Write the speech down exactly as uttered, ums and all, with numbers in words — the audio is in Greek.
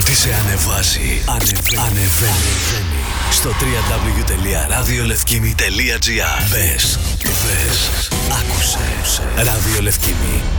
Ό,τι σε ανεβάζει, ανεβαίνει, ανεβαίνει. Στο double-u double-u double-u τελεία ραδιολευκήμι τελεία τζι άρ. Μπες, μπες, άκουσε. Ραδιολευκήμι.